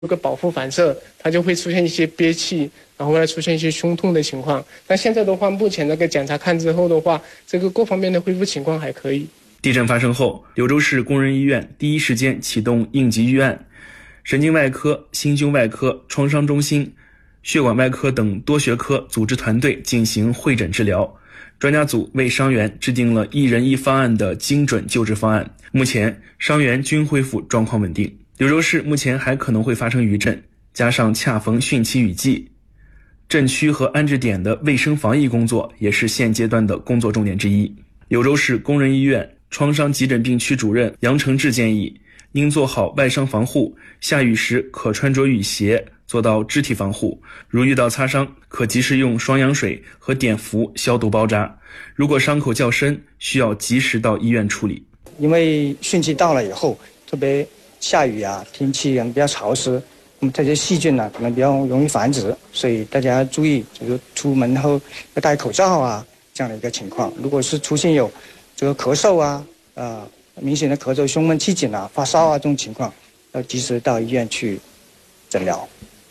有个保护反射，它就会出现一些憋气，然后来出现一些胸痛的情况。但现在的话，目前那个检查看之后的话，这个各方面的恢复情况还可以。 地震发生后，柳州市工人医院第一时间启动应急预案，神经外科、心胸外科、创伤中心、血管外科等多学科组织团队进行会诊治疗。专家组为伤员制定了一人一方案的精准救治方案，目前伤员均恢复状况稳定。柳州市目前还可能会发生余震，加上恰逢汛期雨季，震区和安置点的卫生防疫工作也是现阶段的工作重点之一。柳州市工人医院创伤急诊病区主任杨承志建议，应做好外伤防护，下雨时可穿着雨鞋，做到肢体防护。如遇到擦伤，可及时用双氧水和碘伏消毒包扎。如果伤口较深，需要及时到医院处理。 因为汛期到了以后，特别下雨啊，天气比较潮湿，那么这些细菌呢可能比较容易繁殖，所以大家注意，就是出门后要戴口罩啊，这样的一个情况。如果是出现有这个咳嗽啊，明显的咳嗽、胸闷气紧啊、发烧啊这种情况，要及时到医院去诊疗。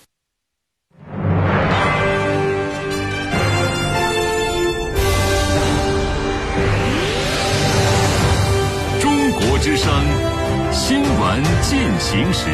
中国之声新闻进行时。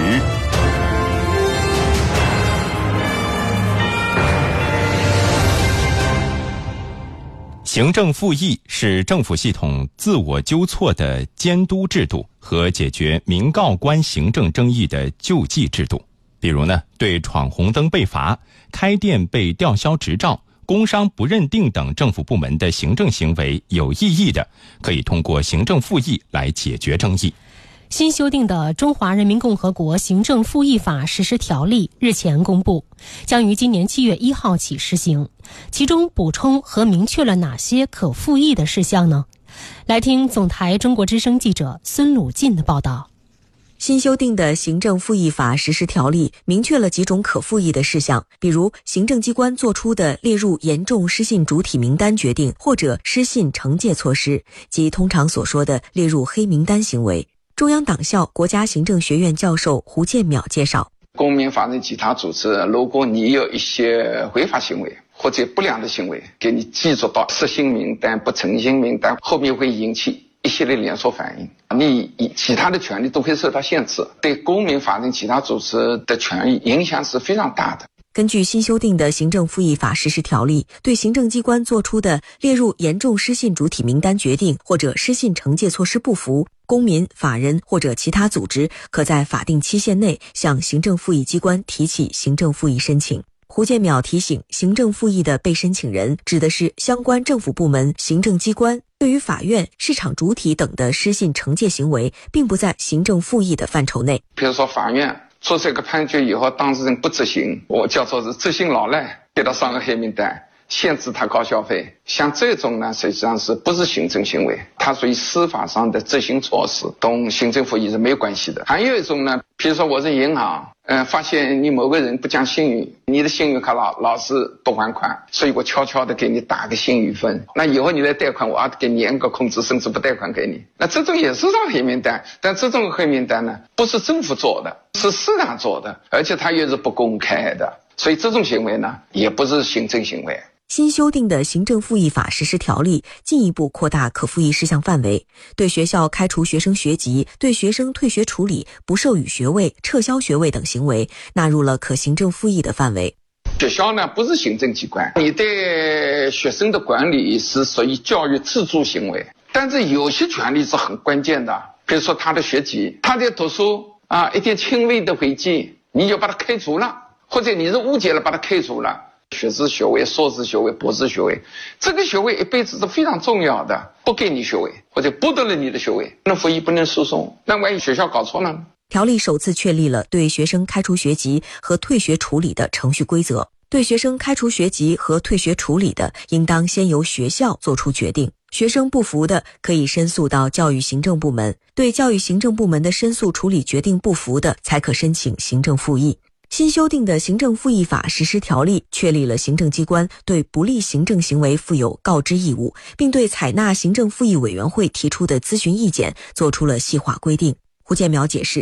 行政复议是政府系统自我纠错的监督制度和解决民告官行政争议的救济制度。比如呢，对闯红灯被罚、开店被吊销执照、工伤不认定等政府部门的行政行为有异议的，可以通过行政复议来解决争议。 新修订的《中华人民共和国行政复议法实施条例》日前公布，将于今年7月1号起施行。其中补充和明确了哪些可复议的事项呢？来听总台中国之声记者孙鲁进的报道。 新修订的行政复议法实施条例明确了几种可复议的事项，比如行政机关作出的列入严重失信主体名单决定或者失信惩戒措施，即通常所说的列入黑名单行为。中央党校国家行政学院教授胡建淼介绍， 公民法人其他组织，如果你有一些违法行为或者不良的行为，给你记入到失信名单、不诚信名单，后面会引起一系列连锁反应，你其他的权利都会受到限制，对公民法人其他组织的权益影响是非常大的。 根据新修订的行政复议法实施条例，对行政机关作出的列入严重失信主体名单决定或者失信惩戒措施不服，公民、法人或者其他组织可在法定期限内向行政复议机关提起行政复议申请。胡建淼提醒，行政复议的被申请人指的是相关政府部门、行政机关，对于法院、市场主体等的失信惩戒行为，并不在行政复议的范畴内。 比如说法院做这个判决以后，当事人不执行，我叫做是执行老赖，给他上个黑名单，限制他高消费，像这种呢，实际上是不是行政行为，它属于司法上的执行措施，跟行政复议是没有关系的。还有一种呢，比如说我是银行，发现你某个人不讲信誉，你的信用卡老是不还款，所以我悄悄的给你打个信誉分，那以后你来贷款，我要给你严格控制，甚至不贷款给你。那这种也是上黑名单，但这种黑名单呢，不是政府做的，是市场做的，而且它又是不公开的，所以这种行为呢，也不是行政行为。 新修订的行政复议法实施条例进一步扩大可复议事项范围，对学校开除学生学籍、对学生退学处理、不授予学位、撤销学位等行为纳入了可行政复议的范围。 学校呢不是行政机关，你对学生的管理是属于教育自主行为，但是有些权利是很关键的，比如说他的学籍，他在读书一点轻微的违纪你就把他开除了，或者你是误解了把他开除了。学士学位、硕士学位、博士学位，这个学位一辈子是非常重要的，不给你学位或者剥夺了你的学位，那复议不能诉讼，那万一学校搞错了呢？ 条例首次确立了对学生开除学籍和退学处理的程序规则，对学生开除学籍和退学处理的，应当先由学校作出决定，学生不服的可以申诉到教育行政部门，对教育行政部门的申诉处理决定不服的，才可申请行政复议。新修订的行政复议法实施条例确立了行政机关对不利行政行为负有告知义务，并对采纳行政复议委员会提出的咨询意见作出了细化规定。胡建淼解释，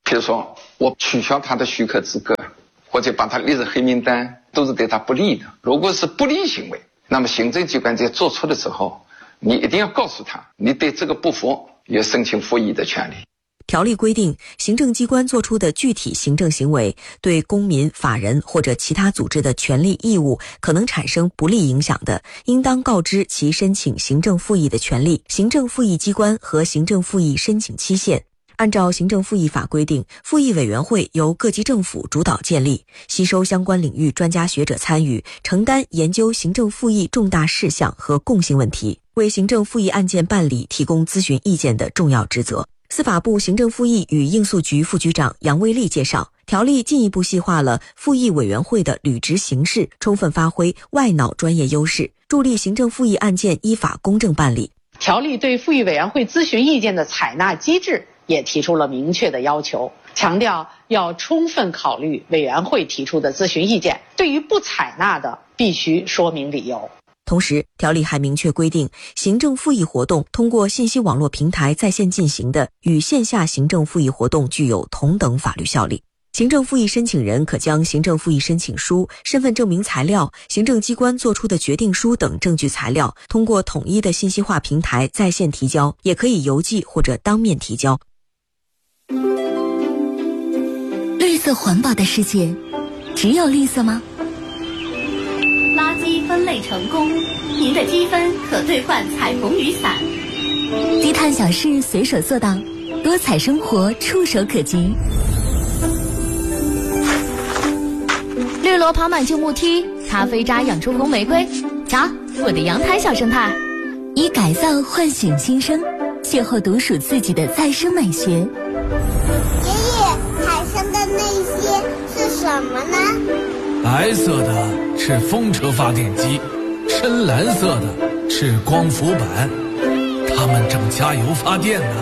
比如说我取消他的许可资格，或者把他列入黑名单，都是对他不利的。如果是不利行为，那么行政机关在做出的时候，你一定要告诉他，你对这个不服，有申请复议的权利。 条例规定，行政机关作出的具体行政行为对公民、法人或者其他组织的权利义务可能产生不利影响的，应当告知其申请行政复议的权利、行政复议机关和行政复议申请期限。按照行政复议法规定，复议委员会由各级政府主导建立，吸收相关领域专家学者参与，承担研究行政复议重大事项和共性问题，为行政复议案件办理提供咨询意见的重要职责。司法部行政复议与应诉局副局长杨卫立介绍，条例进一步细化了复议委员会的履职形式，充分发挥外脑专业优势，助力行政复议案件依法公正办理。 条例对复议委员会咨询意见的采纳机制也提出了明确的要求，强调要充分考虑委员会提出的咨询意见，对于不采纳的必须说明理由。 同时，条例还明确规定，行政复议活动通过信息网络平台在线进行的，与线下行政复议活动具有同等法律效力。行政复议申请人可将行政复议申请书、身份证明材料、行政机关作出的决定书等证据材料，通过统一的信息化平台在线提交，也可以邮寄或者当面提交。 绿色环保的世界，只有绿色吗？ 垃圾分类成功，您的积分可兑换彩虹雨伞。 低碳小事随手做到，多彩生活触手可及。 绿萝跑满旧木梯，咖啡渣养出红玫瑰。瞧，我的阳台小生态。 以改造唤醒新生，邂逅独属自己的再生美学。 爷爷，海上的那些是什么呢？ 白色的是风车发电机，深蓝色的是光伏板，它们正加油发电呢。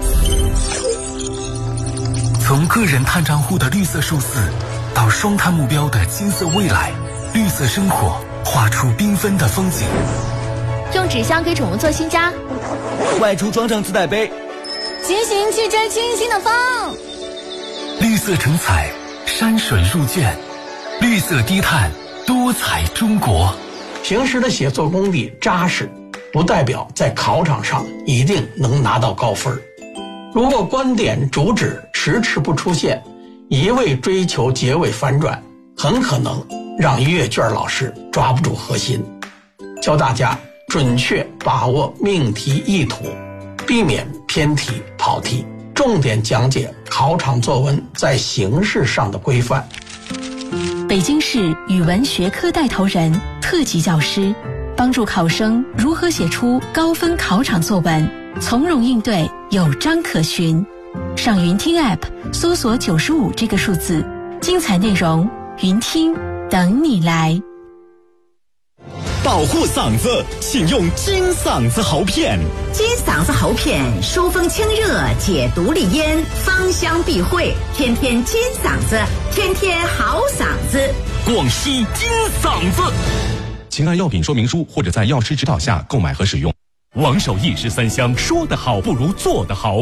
从个人碳账户的绿色数字，到双碳目标的金色未来，绿色生活画出缤纷的风景。 用纸箱给宠物做新家， 外出装上自带杯， 骑行去追清新的风。 绿色成彩，山水入卷，绿色低碳，多彩中国。 平时的写作功底扎实，不代表在考场上一定能拿到高分。如果观点主旨迟迟不出现，一味追求结尾反转，很可能让阅卷老师抓不住核心。教大家准确把握命题意图，避免偏题跑题，重点讲解考场作文在形式上的规范。 北京市语文学科带头人、特级教师，帮助考生如何写出高分考场作文，从容应对，有章可循。上云听 App 搜索95这个数字，精彩内容云听等你来。 保护嗓子，请用金嗓子喉片。 金嗓子喉片疏风清热，解毒利咽，芳香避秽，天天金嗓子，天天好嗓子。 广西金嗓子， 请按药品说明书或者在药师指导下购买和使用。 王守义十三香，说得好不如做得好。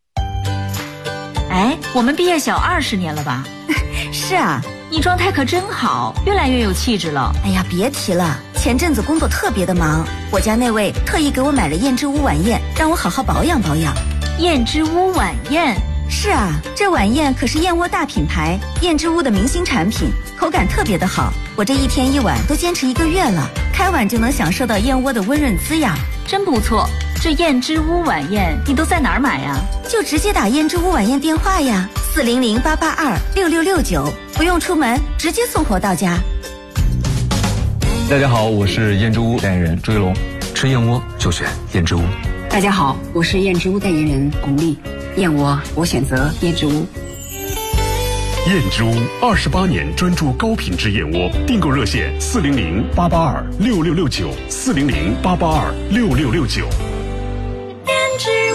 哎，我们毕业小20年了吧？ 是啊， 你状态可真好，越来越有气质了。 哎呀，别提了，前阵子工作特别的忙，我家那位特意给我买了燕之屋晚宴，让我好好保养保养。 燕之屋晚宴？ 是啊，这晚宴可是燕窝大品牌燕之屋的明星产品，口感特别的好。我这一天一碗都坚持1个月了，开碗就能享受到燕窝的温润滋养， 真不错。这燕之屋晚宴你都在哪儿买呀？ 就直接打燕之屋晚宴电话呀，400-882-6669，不用出门，直接送货到家。 大家好，我是燕之屋代言人追龙， 吃燕窝就选燕之屋。 大家好，我是燕之屋代言人巩俐，燕窝我选择燕之屋。 燕之屋28年专注高品质燕窝，订购热线400-882-6669 400-882-6669。 燕之屋。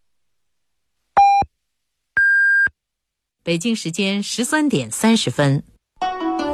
北京时间13点30分。